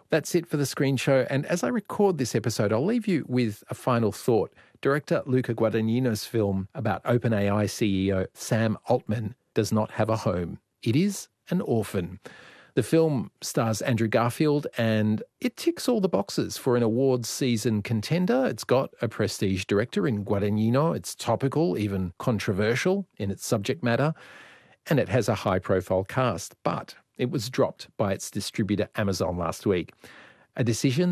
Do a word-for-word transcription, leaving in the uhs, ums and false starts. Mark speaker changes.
Speaker 1: That's it for the Screen Show. And as I record this episode, I'll leave you with a final thought. Director Luca Guadagnino's film about OpenAI C E O Sam Altman does not have a home. It is an orphan. The film stars Andrew Garfield and it ticks all the boxes for an awards season contender. It's got a prestige director in Guadagnino. It's topical, even controversial in its subject matter. And it has a high-profile cast. But it was dropped by its distributor Amazon last week. A decision